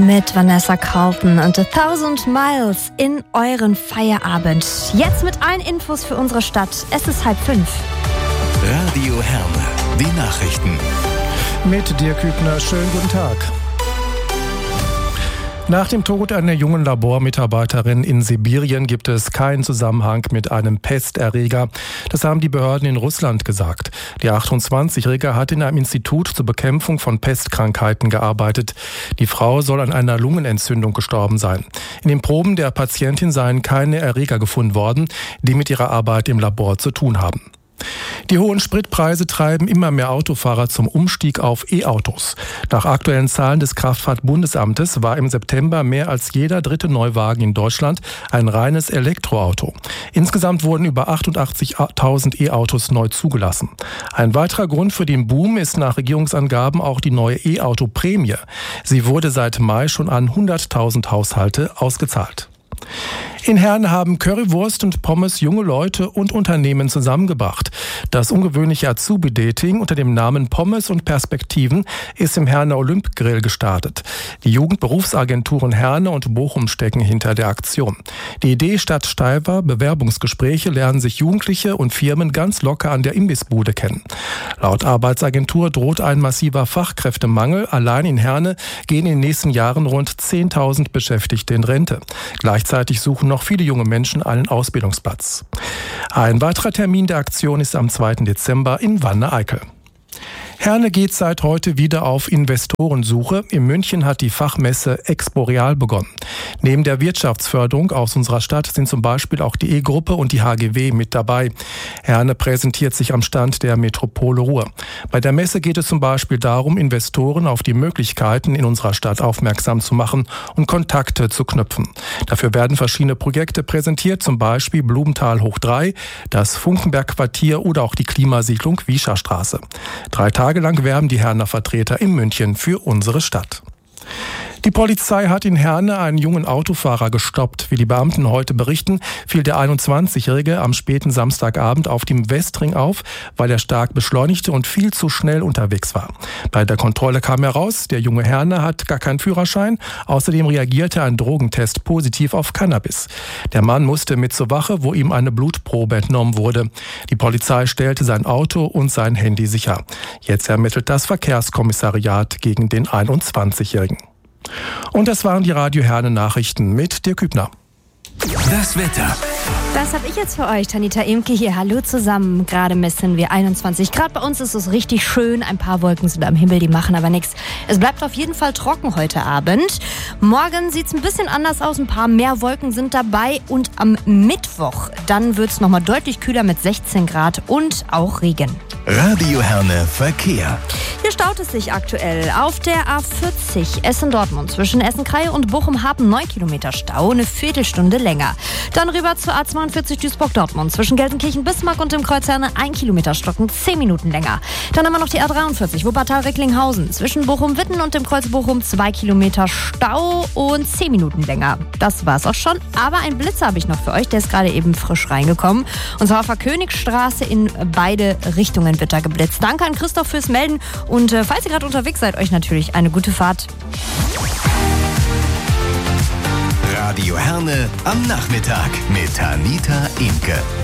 mit Vanessa Carlton und A Thousand Miles in euren Feierabend. Jetzt mit allen Infos für unsere Stadt. Es ist 4:30. Radio Herne, die Nachrichten. Mit Dirk Hübner, schönen guten Tag. Nach dem Tod einer jungen Labormitarbeiterin in Sibirien gibt es keinen Zusammenhang mit einem Pesterreger. Das haben die Behörden in Russland gesagt. Die 28-Jährige hat in einem Institut zur Bekämpfung von Pestkrankheiten gearbeitet. Die Frau soll an einer Lungenentzündung gestorben sein. In den Proben der Patientin seien keine Erreger gefunden worden, die mit ihrer Arbeit im Labor zu tun haben. Die hohen Spritpreise treiben immer mehr Autofahrer zum Umstieg auf E-Autos. Nach aktuellen Zahlen des Kraftfahrtbundesamtes war im September mehr als jeder dritte Neuwagen in Deutschland ein reines Elektroauto. Insgesamt wurden über 88.000 E-Autos neu zugelassen. Ein weiterer Grund für den Boom ist nach Regierungsangaben auch die neue E-Auto-Prämie. Sie wurde seit Mai schon an 100.000 Haushalte ausgezahlt. In Herne haben Currywurst und Pommes junge Leute und Unternehmen zusammengebracht. Das ungewöhnliche Azubi-Dating unter dem Namen Pommes und Perspektiven ist im Herner Olymp-Grill gestartet. Die Jugendberufsagenturen Herne und Bochum stecken hinter der Aktion. Die Idee: statt steifer Bewerbungsgespräche lernen sich Jugendliche und Firmen ganz locker an der Imbissbude kennen. Laut Arbeitsagentur droht ein massiver Fachkräftemangel. Allein in Herne gehen in den nächsten Jahren rund 10.000 Beschäftigte in Rente. Gleichzeitig suchen noch viele junge Menschen einen Ausbildungsplatz. Ein weiterer Termin der Aktion ist am 2. Dezember in Wanne-Eickel. Herne geht seit heute wieder auf Investorensuche. In München hat die Fachmesse Expo-Real begonnen. Neben der Wirtschaftsförderung aus unserer Stadt sind zum Beispiel auch die E-Gruppe und die HGW mit dabei. Herne präsentiert sich am Stand der Metropole Ruhr. Bei der Messe geht es zum Beispiel darum, Investoren auf die Möglichkeiten in unserer Stadt aufmerksam zu machen und Kontakte zu knüpfen. Dafür werden verschiedene Projekte präsentiert, zum Beispiel Blumenthal hoch 3, das Funkenberg-Quartier oder auch die Klimasiedlung Wiescherstraße. 3 Tage lang werben die Herner Vertreter in München für unsere Stadt. Die Polizei hat in Herne einen jungen Autofahrer gestoppt. Wie die Beamten heute berichten, fiel der 21-Jährige am späten Samstagabend auf dem Westring auf, weil er stark beschleunigte und viel zu schnell unterwegs war. Bei der Kontrolle kam heraus, der junge Herner hat gar keinen Führerschein. Außerdem reagierte ein Drogentest positiv auf Cannabis. Der Mann musste mit zur Wache, wo ihm eine Blutprobe entnommen wurde. Die Polizei stellte sein Auto und sein Handy sicher. Jetzt ermittelt das Verkehrskommissariat gegen den 21-Jährigen. Und das waren die Radio Herne Nachrichten mit Dirk Hübner. Das Wetter. Das habe ich jetzt für euch, Tanita Imke hier. Hallo zusammen. Gerade messen wir 21 Grad. Bei uns ist es richtig schön. Ein paar Wolken sind am Himmel, die machen aber nichts. Es bleibt auf jeden Fall trocken heute Abend. Morgen sieht es ein bisschen anders aus. Ein paar mehr Wolken sind dabei. Und am Mittwoch, dann wird es nochmal deutlich kühler mit 16 Grad und auch Regen. Radio Herne Verkehr. Hier staut es sich aktuell auf der A40 Essen-Dortmund zwischen Essen-Kreie und Bochum-Hapen 9 Kilometer Stau, eine Viertelstunde länger. Dann rüber zur A42 Duisburg-Dortmund zwischen Gelsenkirchen-Bismarck und dem Kreuz Herne 1 Kilometer Stocken, 10 Minuten länger. Dann haben wir noch die A43 Wuppertal-Recklinghausen zwischen Bochum-Witten und dem Kreuz Bochum 2 Kilometer Stau und 10 Minuten länger. Das war's auch schon, aber ein Blitzer habe ich noch für euch, der ist gerade eben frisch reingekommen. Und zwar auf der Königstraße in beide Richtungen wird da geblitzt. Danke an Christoph fürs Melden und falls ihr gerade unterwegs seid, euch natürlich eine gute Fahrt. Radio Herne am Nachmittag mit Tanita Imke.